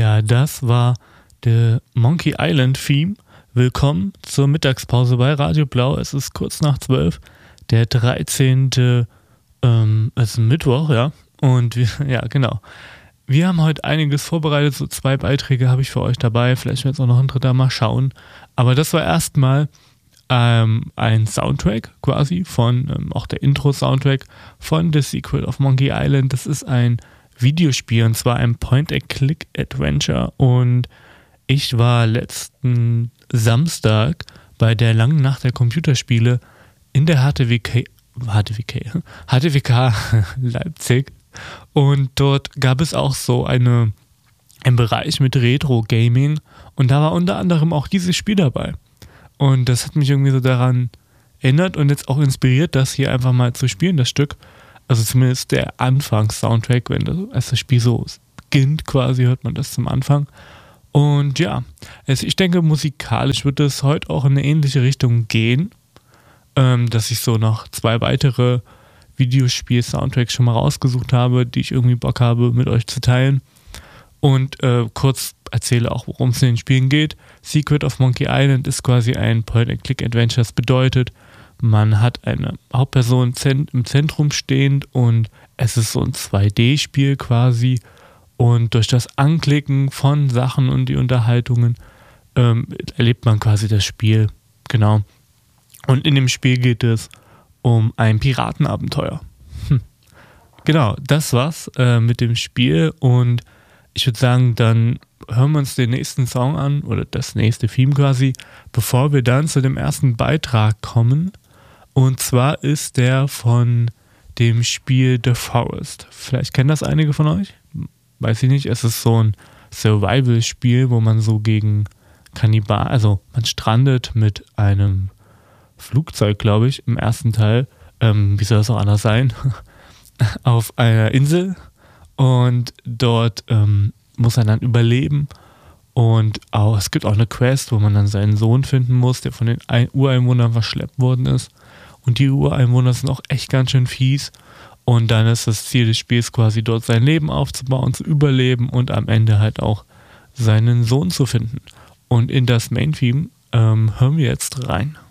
Ja, das war der Monkey Island Theme. Willkommen zur Mittagspause bei Radio Blau. Es ist kurz nach 12, der 13. Es ist Mittwoch, ja. Und ja, genau. Wir haben heute einiges vorbereitet, so 2 Beiträge habe ich für euch dabei. Vielleicht wird es auch noch ein dritter, mal schauen. Aber das war erstmal ein Soundtrack quasi von, auch der Intro-Soundtrack von The Secret of Monkey Island. Das ist ein Videospiel, und zwar ein Point-and-Click-Adventure, und ich war letzten Samstag bei der langen Nacht der Computerspiele in der HTWK Leipzig, und dort gab es auch so einen Bereich mit Retro-Gaming, und da war unter anderem auch dieses Spiel dabei, und das hat mich irgendwie so daran erinnert und jetzt auch inspiriert, das hier einfach mal zu spielen, das Stück. Also zumindest der Anfangs-Soundtrack, als das Spiel so beginnt quasi, hört man das zum Anfang. Und ja, also ich denke, musikalisch wird es heute auch in eine ähnliche Richtung gehen, dass ich so noch 2 weitere Videospiel-Soundtracks schon mal rausgesucht habe, die ich irgendwie Bock habe, mit euch zu teilen. Und kurz erzähle auch, worum es in den Spielen geht. Secret of Monkey Island ist quasi ein Point-and-Click-Adventure. Das bedeutet, man hat eine Hauptperson im Zentrum stehend, und es ist so ein 2D-Spiel quasi, und durch das Anklicken von Sachen und die Unterhaltungen erlebt man quasi das Spiel. Genau. Und in dem Spiel geht es um ein Piratenabenteuer. Genau, das war's mit dem Spiel, und ich würde sagen, dann hören wir uns den nächsten Song an, oder das nächste Theme quasi, bevor wir dann zu dem ersten Beitrag kommen. Und zwar ist der von dem Spiel The Forest. Vielleicht kennen das einige von euch? Weiß ich nicht. Es ist so ein Survival-Spiel, wo man so gegen Kannibalen, also man strandet mit einem Flugzeug, glaube ich, im ersten Teil, wie soll das auch anders sein, auf einer Insel, und dort muss er dann überleben, und auch, es gibt auch eine Quest, wo man dann seinen Sohn finden muss, der von den Ureinwohnern verschleppt worden ist. Und die Ureinwohner sind auch echt ganz schön fies. Und dann ist das Ziel des Spiels quasi, dort sein Leben aufzubauen, zu überleben und am Ende halt auch seinen Sohn zu finden. Und in das Main-Theme hören wir jetzt rein.